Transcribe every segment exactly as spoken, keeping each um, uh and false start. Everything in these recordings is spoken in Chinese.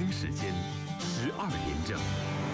京时间十二点整。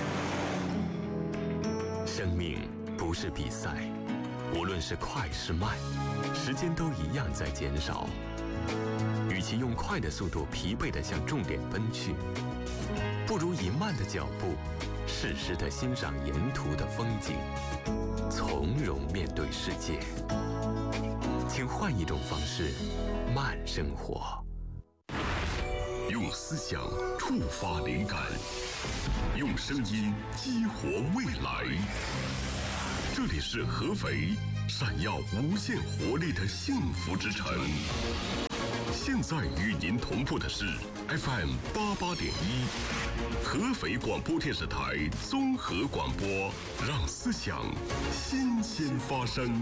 生命不是比赛，无论是快是慢，时间都一样在减少。与其用快的速度疲惫地向终点奔去，不如以慢的脚步，适时地欣赏沿途的风景，从容面对世界。请换一种方式，慢生活。 用思想触发灵感，用声音激活未来。这里是合肥，闪耀无限活力的幸福之城。现在与您同步的是 F M 八八点一，合肥广播电视台综合广播，让思想新鲜发生。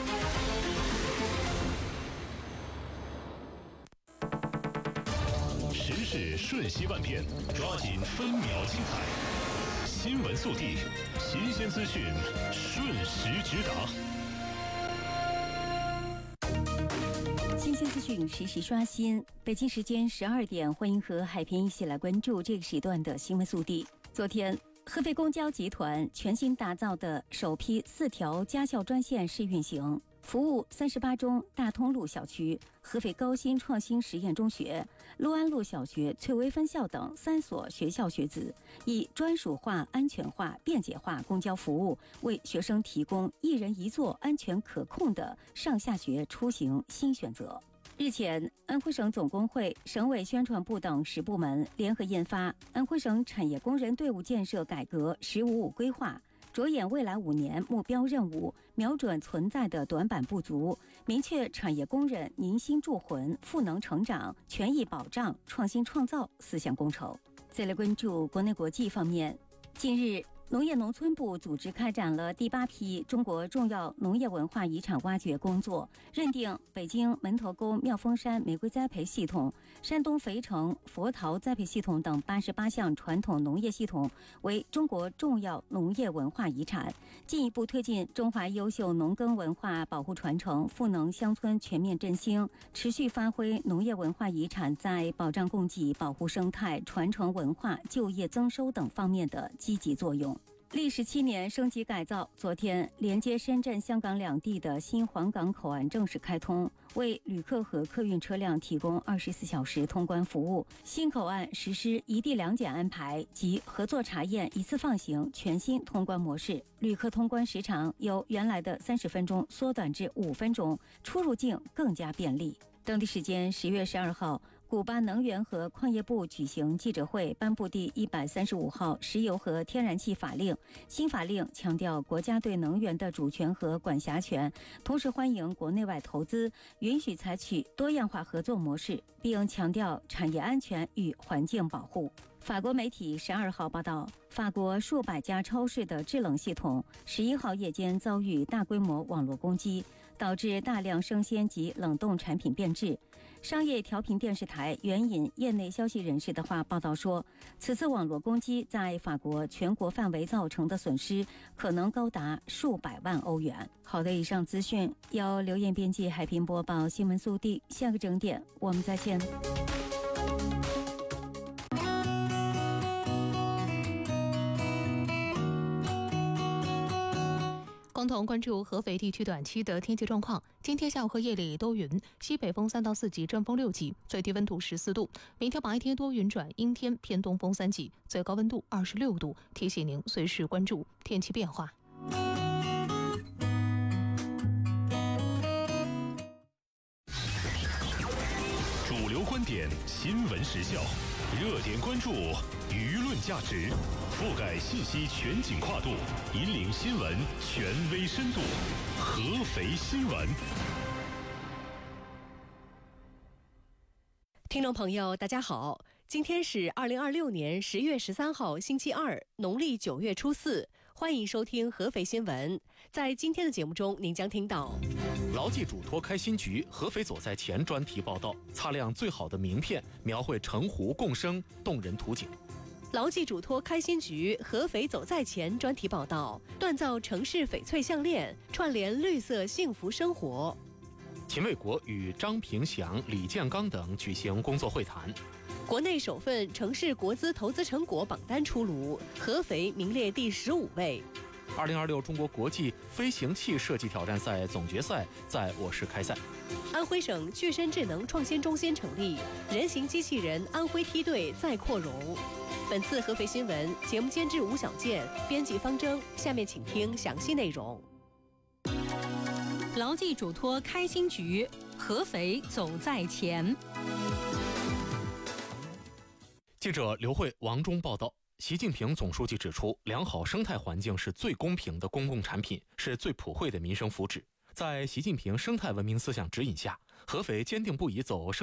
时事瞬息万变，抓紧分秒精彩。新闻速递，新鲜资讯，瞬时直达。 新鲜资讯实时刷新。北京时间十二点，欢迎和海平一起来关注这个时段的新闻速递。昨天，合肥公交集团全新打造的首批四条家校专线试运行。服务三十八中大通路小区、合肥高新创新实验中学、陆安路小学、翠微分校等三所学校学子，以专属化、安全化、便捷化公交服务，为学生提供一人一座、安全可控的上下学出行新选择。日前，安徽省总工会、省委宣传部等十部门联合印发《安徽省产业工人队伍建设改革“十五五”规划》，着眼未来五年目标任务，瞄准存在的短板不足，明确产业工人凝心铸魂、赋能成长、权益保障、创新创造四项工程。再来关注国内国际方面，近日，农业农村部组织开展了第八批中国重要农业文化遗产挖掘工作，认定北京门头沟妙峰山玫瑰栽培系统、山东肥城佛桃栽培系统等八十八项传统农业系统为中国重要农业文化遗产，进一步推进中华优秀农耕文化保护传承、赋能乡村全面振兴，持续发挥农业文化遗产在保障供给、保护生态、传承文化、就业增收等方面的积极作用。历时七年升级改造，昨天连接深圳、香港两地的新黄港口岸正式开通，为旅客和客运车辆提供二十四小时通关服务。新口岸实施一地两检安排及合作查验、一次放行全新通关模式，旅客通关时长由原来的三十分钟缩短至五分钟，出入境更加便利。当地时间十月十二号，古巴能源和矿业部举行记者会，颁布第一百三十五号石油和天然气法令。新法令强调国家对能源的主权和管辖权，同时欢迎国内外投资，允许采取多样化合作模式，并强调产业安全与环境保护。法国媒体十二号报道，法国数百家超市的制冷系统十一号夜间遭遇大规模网络攻击，导致大量生鲜及冷冻产品变质。商业调频电视台援引业内消息人士的话报道说，此次网络攻击在法国全国范围造成的损失可能高达数百万欧元。好的，以上资讯由刘艳编辑，海平播报新闻速递。下个整点我们再见。 共同关注合肥地区短期的天气状况。今天下午和夜里多云，西北风三到四级，阵风六级，最低温度十四度。明天白天多云转阴天，偏东风三级，最高温度二十六度。提醒您随时关注天气变化。 主流观点，新闻时效，热点关注，舆论价值，覆盖信息全景跨度，引领新闻权威深度。合肥新闻。 听众朋友，大家好，今天是二零二六年十月十三号，星期二，农历九月初四。欢迎收听合肥新闻。在今天的节目中，您将听到： 牢记嘱托开新局，合肥走在前专题报道，擦亮最好的名片，描绘城湖共生动人图景。 牢记嘱托开新局，合肥走在前专题报道，锻造城市翡翠项链，串联绿色幸福生活。 秦卫国与张平祥、李建刚等举行工作会谈。 国内首份城市国资投资成果榜单出炉，合肥名列第十五位。 二零二六中国国际飞行器设计挑战赛总决赛在我市开赛。 安徽省具身智能创新中心成立，人形机器人安徽梯队再扩容。本次合肥新闻节目监制吴小健，编辑方征。下面请听详细内容。 牢记嘱托开新局，合肥走在前。 记者刘慧、王忠报道。习近平总书记指出，良好生态环境是最公平的公共产品，是最普惠的民生福祉。在习近平生态文明思想指引下，合肥坚定不移走生